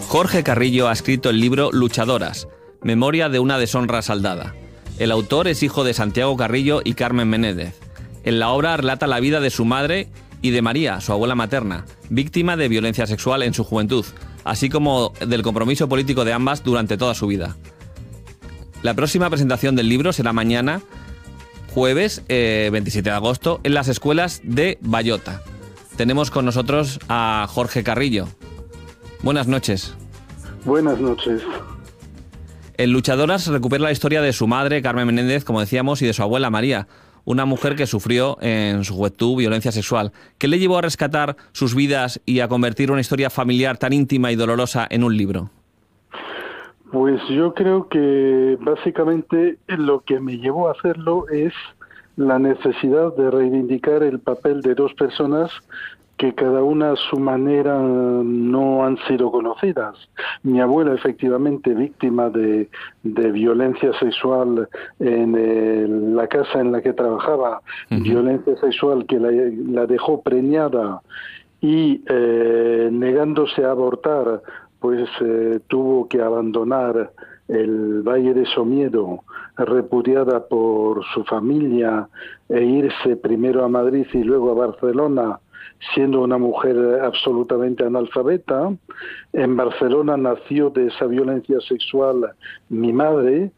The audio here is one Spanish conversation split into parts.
Jorge Carrillo ha escrito el libro Luchadoras, Memoria de una deshonra saldada. El autor es hijo de Santiago Carrillo y Carmen Menéndez. En la obra relata la vida de su madre y de María, su abuela materna, víctima de violencia sexual en su juventud, así como del compromiso político de ambas durante toda su vida. La próxima presentación del libro será mañana, jueves 27 de agosto, en las escuelas de Vallota. Tenemos con nosotros a Jorge Carrillo. Buenas noches. Buenas noches. En Luchadoras recupera la historia de su madre, Carmen Menéndez, como decíamos, y de su abuela, María, una mujer que sufrió en su juventud violencia sexual. ¿Qué le llevó a rescatar sus vidas y a convertir una historia familiar tan íntima y dolorosa en un libro? Pues yo creo que básicamente lo que me llevó a hacerlo es la necesidad de reivindicar el papel de dos personas que cada una a su manera no han sido conocidas. Mi abuela, efectivamente, víctima de violencia sexual en la casa en la que trabajaba, violencia sexual que la dejó preñada y negándose a abortar, pues tuvo que abandonar el Valle de Somiedo, repudiada por su familia, e irse primero a Madrid y luego a Barcelona, siendo una mujer absolutamente analfabeta. En Barcelona nació de esa violencia sexual mi madre.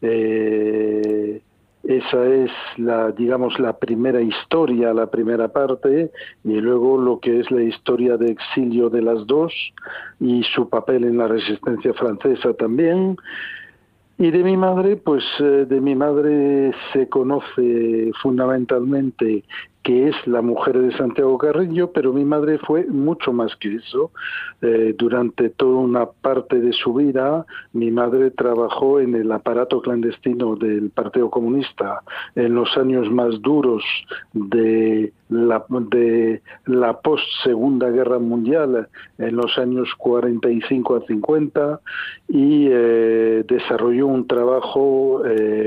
Esa es la primera historia, la primera parte, y luego lo que es la historia de exilio de las dos y su papel en la resistencia francesa también. Y de mi madre, pues de mi madre se conoce fundamentalmente que es la mujer de Santiago Carrillo, pero mi madre fue mucho más que eso. Durante toda una parte de su vida, mi madre trabajó en el aparato clandestino del Partido Comunista en los años más duros de la post-Segunda Guerra Mundial, en los años 45 a 50, y desarrolló un trabajo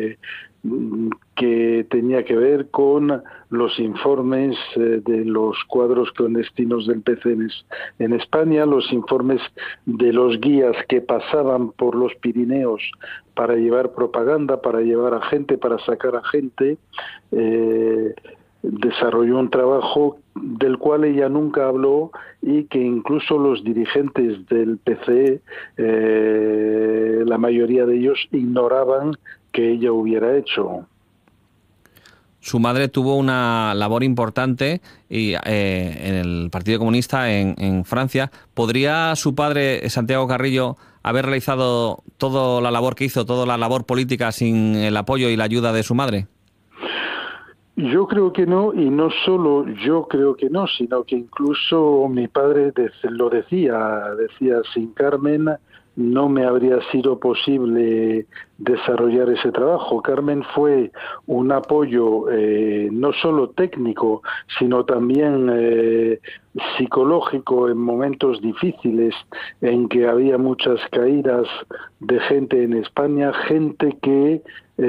que tenía que ver con los informes de los cuadros clandestinos del PC en España, los informes de los guías que pasaban por los Pirineos para llevar propaganda, para llevar a gente, para sacar a gente. Desarrolló un trabajo del cual ella nunca habló y que incluso los dirigentes del PC, la mayoría de ellos ignoraban que ella hubiera hecho. Su madre tuvo una labor importante en el Partido Comunista en Francia. ¿Podría su padre, Santiago Carrillo, haber realizado toda la labor que hizo, toda la labor política sin el apoyo y la ayuda de su madre? Yo creo que no, y no solo yo creo que no, sino que incluso mi padre lo decía, sin Carmen no me habría sido posible desarrollar ese trabajo. Carmen fue un apoyo no solo técnico, sino también psicológico en momentos difíciles en que había muchas caídas de gente en España, gente que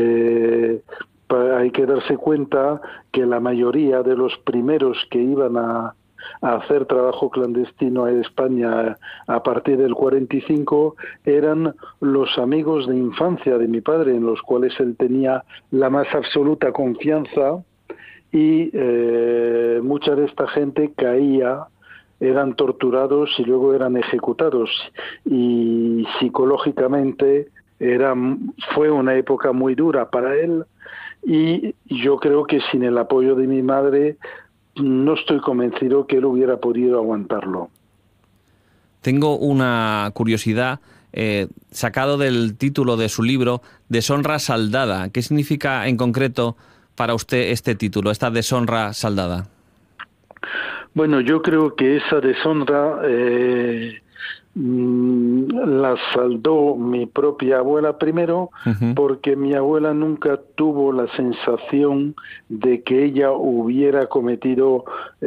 hay que darse cuenta que la mayoría de los primeros que iban a hacer trabajo clandestino en España a partir del 45 eran los amigos de infancia de mi padre, en los cuales él tenía la más absoluta confianza, y mucha de esta gente caía, eran torturados y luego eran ejecutados, y psicológicamente fue una época muy dura para él. Y yo creo que sin el apoyo de mi madre no estoy convencido que él hubiera podido aguantarlo. Tengo una curiosidad, sacado del título de su libro, Deshonra saldada. ¿Qué significa en concreto para usted este título, esta deshonra saldada? Bueno, yo creo que esa deshonra la saldó mi propia abuela primero, porque mi abuela nunca tuvo la sensación de que ella hubiera cometido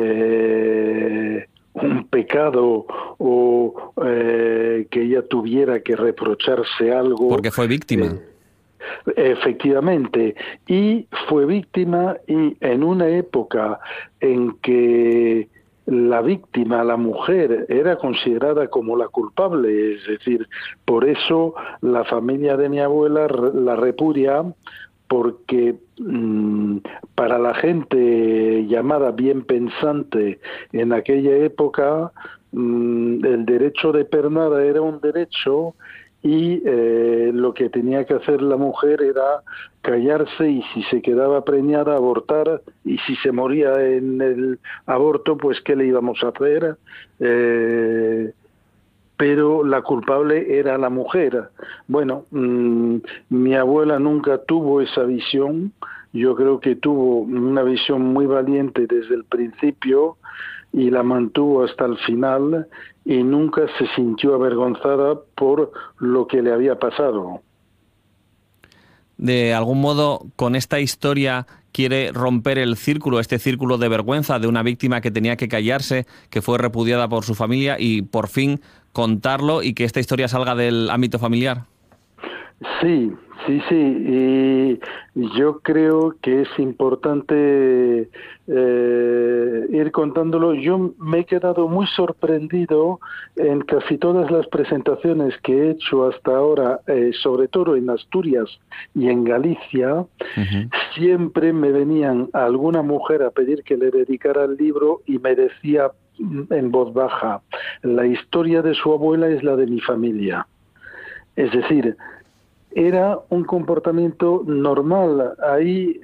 un pecado o que ella tuviera que reprocharse algo. Porque fue víctima. Efectivamente, y fue víctima, y en una época en que la víctima, la mujer, era considerada como la culpable, es decir, por eso la familia de mi abuela la repudia, porque para la gente llamada bien pensante en aquella época, el derecho de pernada era un derecho y lo que tenía que hacer la mujer era callarse, y si se quedaba preñada, abortar, y si se moría en el aborto, pues ¿qué le íbamos a hacer? Pero la culpable era la mujer. Bueno, mi abuela nunca tuvo esa visión. Yo creo que tuvo una visión muy valiente desde el principio y la mantuvo hasta el final, y nunca se sintió avergonzada por lo que le había pasado. De algún modo, con esta historia quiere romper el círculo, este círculo de vergüenza de una víctima que tenía que callarse, que fue repudiada por su familia, y por fin contarlo y que esta historia salga del ámbito familiar. Sí, sí, sí. Y yo creo que es importante ir contándolo. Yo me he quedado muy sorprendido en casi todas las presentaciones que he hecho hasta ahora, sobre todo en Asturias y en Galicia. Siempre me venían alguna mujer a pedir que le dedicara el libro y me decía en voz baja: la historia de su abuela es la de mi familia. Es decir, era un comportamiento normal. Ahí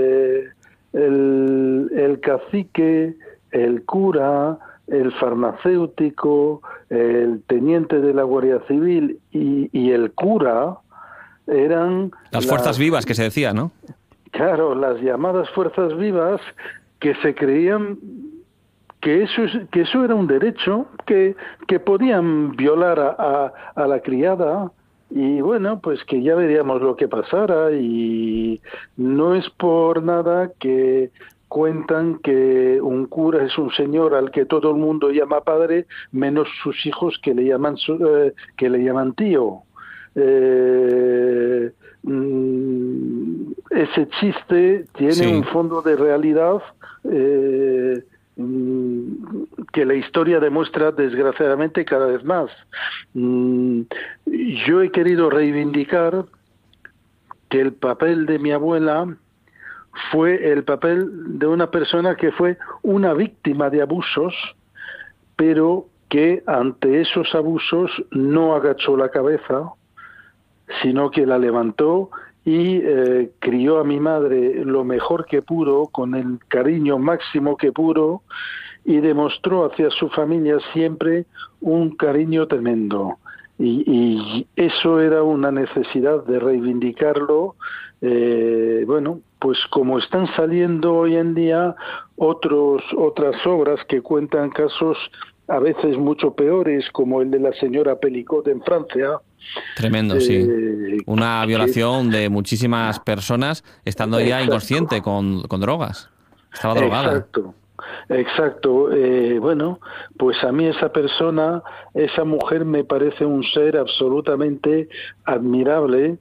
el cacique, el cura, el farmacéutico, el teniente de la Guardia Civil y el cura eran... Las fuerzas vivas que se decía, ¿no? Claro, las llamadas fuerzas vivas, que se creían que eso era un derecho, que podían violar a la criada. Y bueno, pues que ya veríamos lo que pasara, y no es por nada que cuentan que un cura es un señor al que todo el mundo llama padre, menos sus hijos, que le llaman tío. Ese chiste tiene un fondo de realidad que la historia demuestra desgraciadamente cada vez más. Yo he querido reivindicar que el papel de mi abuela fue el papel de una persona que fue una víctima de abusos, pero que ante esos abusos no agachó la cabeza, sino que la levantó y crió a mi madre lo mejor que pudo, con el cariño máximo que pudo, y demostró hacia su familia siempre un cariño tremendo. Y eso era una necesidad de reivindicarlo. Bueno, pues como están saliendo hoy en día otras obras que cuentan casos a veces mucho peores, como el de la señora Pelicot en Francia. Tremendo, sí. Una violación de muchísimas personas estando ya inconsciente con drogas. Estaba drogada. Exacto. Bueno, pues a mí esa mujer me parece un ser absolutamente admirable,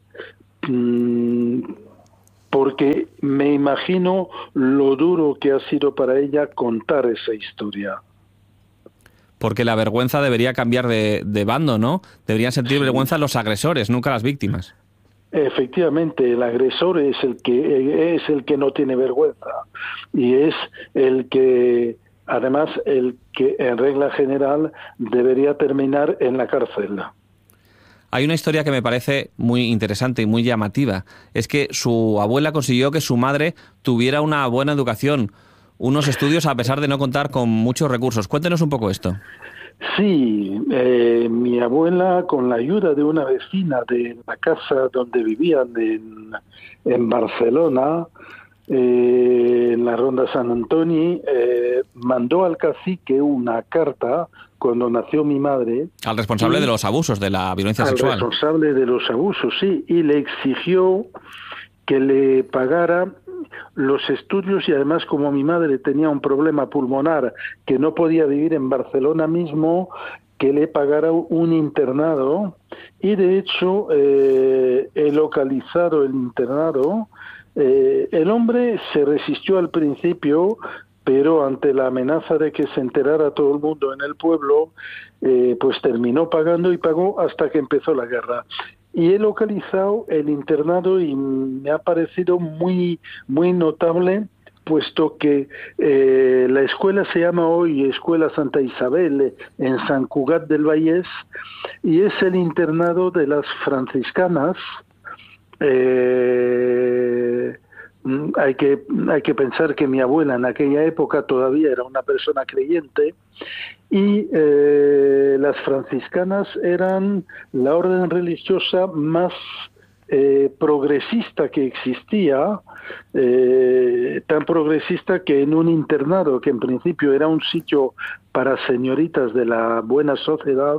porque me imagino lo duro que ha sido para ella contar esa historia. Porque la vergüenza debería cambiar de bando, ¿no? Deberían sentir vergüenza los agresores, nunca las víctimas. Efectivamente, el agresor es el que no tiene vergüenza, y es el que, además, el que en regla general debería terminar en la cárcel. Hay una historia que me parece muy interesante y muy llamativa. Es que su abuela consiguió que su madre tuviera una buena educación, unos estudios a pesar de no contar con muchos recursos. Cuéntenos un poco esto. Sí, mi abuela, con la ayuda de una vecina de la casa donde vivían en Barcelona, en la Ronda San Antonio, mandó al cacique una carta cuando nació mi madre. Al responsable de los abusos, de la violencia sexual. Al responsable de los abusos, sí, y le exigió que le pagara los estudios, y además, como mi madre tenía un problema pulmonar que no podía vivir en Barcelona mismo, que le pagara un internado. Y de hecho he localizado el internado. El hombre se resistió al principio, pero ante la amenaza de que se enterara todo el mundo en el pueblo, pues terminó pagando y pagó hasta que empezó la guerra. Y he localizado el internado y me ha parecido muy, muy notable, puesto que la escuela se llama hoy Escuela Santa Isabel en Sant Cugat del Vallès, y es el internado de las franciscanas. Hay que pensar que mi abuela en aquella época todavía era una persona creyente, y las franciscanas eran la orden religiosa más progresista que existía, tan progresista que en un internado que en principio era un sitio para señoritas de la buena sociedad,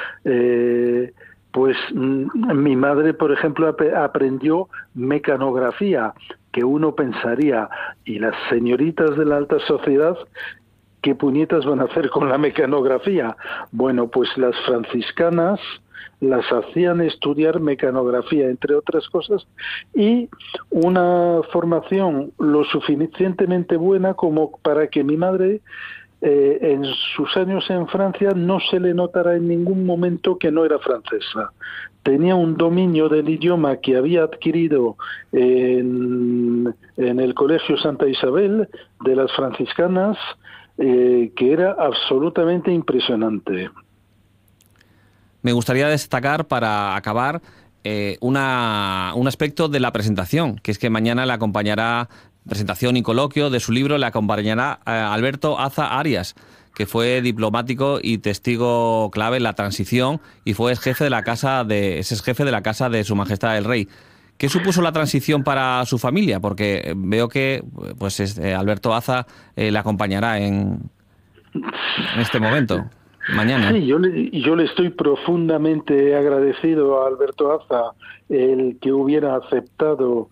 pues mi madre, por ejemplo, aprendió mecanografía, que uno pensaría, y las señoritas de la alta sociedad, ¿qué puñetas van a hacer con la mecanografía? Bueno, pues las franciscanas las hacían estudiar mecanografía, entre otras cosas, y una formación lo suficientemente buena como para que mi madre, en sus años en Francia, no se le notara en ningún momento que no era francesa. Tenía un dominio del idioma que había adquirido en el Colegio Santa Isabel de las franciscanas, que era absolutamente impresionante. Me gustaría destacar, para acabar, un aspecto de la presentación, que es que mañana le acompañará, presentación y coloquio de su libro, le acompañará Alberto Aza Arias, que fue diplomático y testigo clave en la transición y fue jefe de la casa de Su Majestad el Rey. ¿Qué supuso la transición para su familia? Porque veo que pues Alberto Aza le acompañará en este momento, mañana. Sí, yo le estoy profundamente agradecido a Alberto Aza el que hubiera aceptado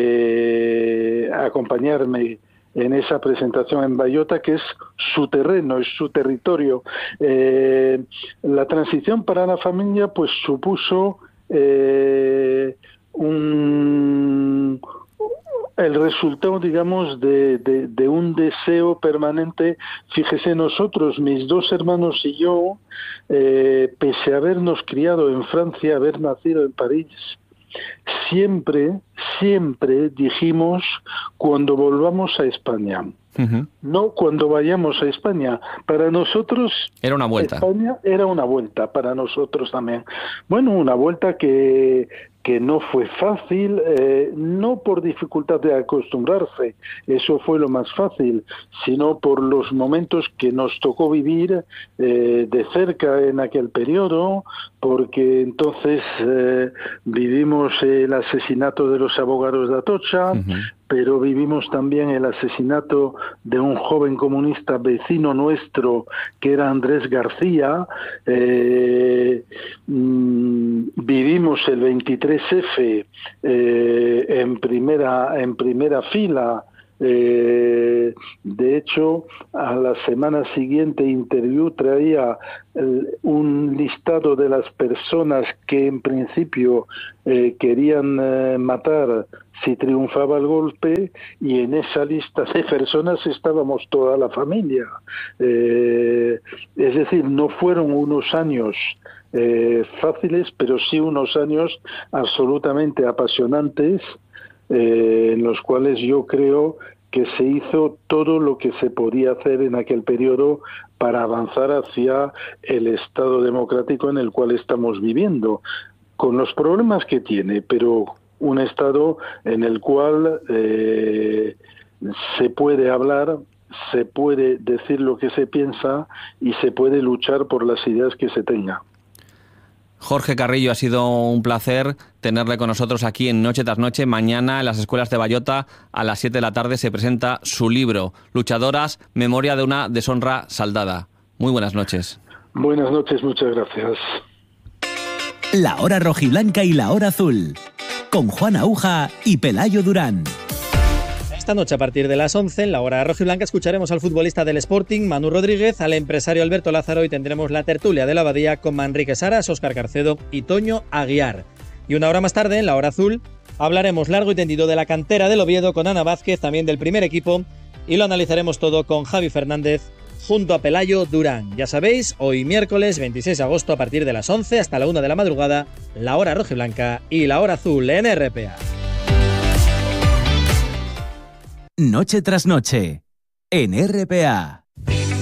acompañarme en esa presentación en Baiota, que es su terreno, es su territorio. La transición para la familia pues supuso el resultado, digamos, de un deseo permanente. Fíjese, nosotros, mis dos hermanos y yo, pese a habernos criado en Francia, haber nacido en París, siempre dijimos, cuando volvamos a España, no cuando vayamos a España. Para nosotros era una vuelta. España era una vuelta para nosotros también. Bueno, una vuelta que no fue fácil, no por dificultad de acostumbrarse, eso fue lo más fácil, sino por los momentos que nos tocó vivir de cerca en aquel periodo, porque entonces vivimos el asesinato de los abogados de Atocha, pero vivimos también el asesinato de un joven comunista vecino nuestro, que era Andrés García. Vivimos el 23F en primera fila. De hecho, a la semana siguiente Interview traía un listado de las personas que en principio querían matar si triunfaba el golpe, y en esa lista de personas estábamos toda la familia. Es decir, no fueron unos años fáciles, pero sí unos años absolutamente apasionantes, en los cuales yo creo que se hizo todo lo que se podía hacer en aquel periodo para avanzar hacia el Estado democrático en el cual estamos viviendo, con los problemas que tiene, pero un Estado en el cual se puede hablar, se puede decir lo que se piensa y se puede luchar por las ideas que se tenga. Jorge Carrillo, ha sido un placer tenerle con nosotros aquí en Noche tras Noche. Mañana en las escuelas de Baiota a las 7 de la tarde se presenta su libro, Luchadoras, memoria de una deshonra saldada. Muy buenas noches. Buenas noches, muchas gracias. La hora rojiblanca y la hora azul, con Juan Aúja y Pelayo Durán. Esta noche, a partir de las 11, en la hora rojiblanca, escucharemos al futbolista del Sporting, Manu Rodríguez, al empresario Alberto Lázaro, y tendremos la tertulia de la Abadía con Manrique Saras, Óscar Carcedo y Toño Aguiar. Y una hora más tarde, en la hora azul, hablaremos largo y tendido de la cantera del Oviedo con Ana Vázquez, también del primer equipo, y lo analizaremos todo con Javi Fernández junto a Pelayo Durán. Ya sabéis, hoy miércoles 26 de agosto a partir de las 11 hasta la 1 de la madrugada, la hora rojiblanca y la hora azul en RPA. Noche tras noche, en RPA.